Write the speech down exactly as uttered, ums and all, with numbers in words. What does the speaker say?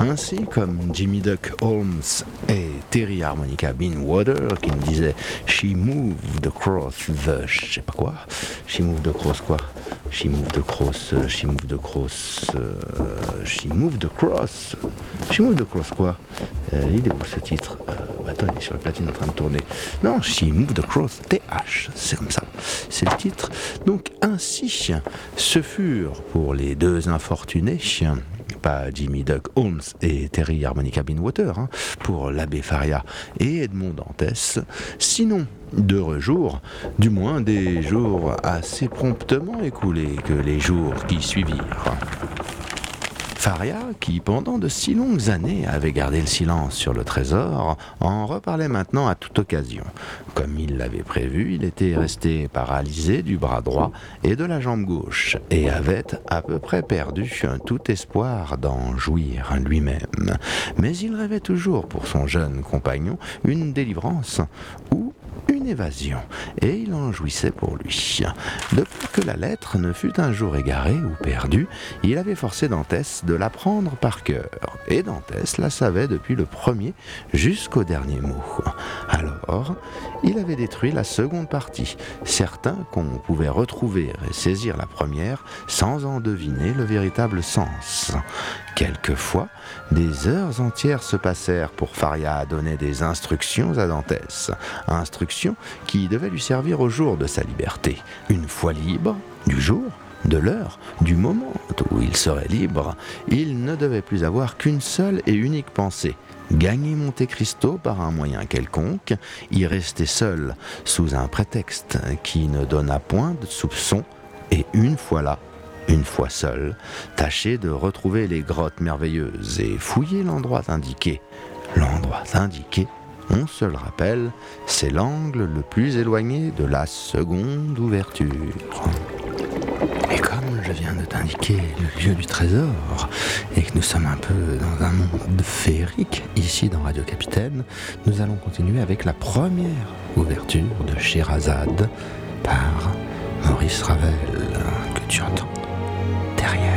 Ainsi comme Jimmy Duck Holmes et Terry Harmonica Binwater qui me disaient She moved across the... je sais pas quoi. She moved across quoi She moved across... She moved across... Euh, she moved across... She moved across quoi euh, Il est où ce titre euh, Attends, il est sur la platine en train de tourner. Non, She moved across T H. C'est comme ça. C'est le titre. Donc ainsi, ce furent pour les deux infortunés... pas Jimmy Duck Holmes et Terry Harmonica Binwater, hein, pour l'abbé Faria et Edmond Dantès, sinon d'heureux jours, du moins des jours assez promptement écoulés que les jours qui suivirent. Faria, qui pendant de si longues années avait gardé le silence sur le trésor, en reparlait maintenant à toute occasion. Comme il l'avait prévu, il était resté paralysé du bras droit et de la jambe gauche, et avait à peu près perdu tout espoir d'en jouir lui-même. Mais il rêvait toujours pour son jeune compagnon une délivrance ou une évasion, et il en jouissait pour lui. De peur que la lettre ne fût un jour égarée ou perdue, il avait forcé Dantès de l'apprendre par cœur, et Dantès la savait depuis le premier jusqu'au dernier mot. Alors, il avait détruit la seconde partie, certain qu'on pouvait retrouver et saisir la première sans en deviner le véritable sens. Quelquefois, des heures entières se passèrent pour Faria donner des instructions à Dantès, instructions qui devaient lui servir au jour de sa liberté. Une fois libre, du jour, de l'heure, du moment où il serait libre, il ne devait plus avoir qu'une seule et unique pensée: gagner Monte Cristo par un moyen quelconque, y rester seul sous un prétexte qui ne donna point de soupçon, et une fois là, une fois seul, tâcher de retrouver les grottes merveilleuses et fouiller l'endroit indiqué. L'endroit indiqué, on se le rappelle, c'est l'angle le plus éloigné de la seconde ouverture. Et comme je viens de t'indiquer le lieu du trésor, et que nous sommes un peu dans un monde féerique, ici dans Radio Capitaine, nous allons continuer avec la première ouverture de Scheherazade par Maurice Ravel, que tu entends derrière.